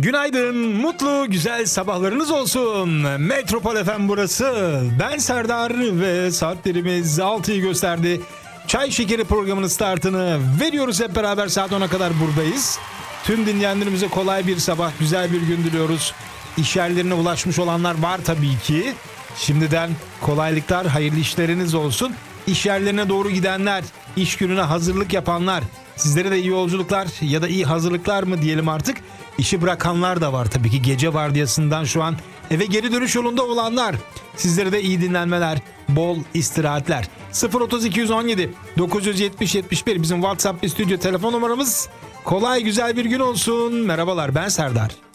Günaydın, mutlu, güzel sabahlarınız olsun. Metropol FM burası. Ben Serdar ve saatlerimiz 6'yı gösterdi. Çay Şekeri programının startını veriyoruz hep beraber, saat 10'a kadar buradayız. Tüm dinleyenlerimize kolay bir sabah, güzel bir gün diliyoruz. İş yerlerine ulaşmış olanlar var tabii ki. Şimdiden kolaylıklar, hayırlı işleriniz olsun. İş yerlerine doğru gidenler, iş gününe hazırlık yapanlar, sizlere de iyi yolculuklar ya da iyi hazırlıklar mı diyelim artık. İşi bırakanlar da var tabii ki, gece vardiyasından şu an eve geri dönüş yolunda olanlar. Sizlere de iyi dinlenmeler, bol istirahatler. 03217 970 71 bizim WhatsApp ve stüdyo telefon numaramız. Kolay güzel bir gün olsun. Merhabalar, ben Serdar.